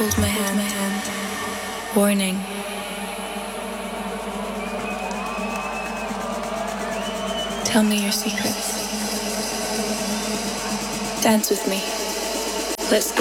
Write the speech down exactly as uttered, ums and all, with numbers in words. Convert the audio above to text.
Hold my hand, my hand. Warning. Tell me your secrets. Dance with me. Let's go.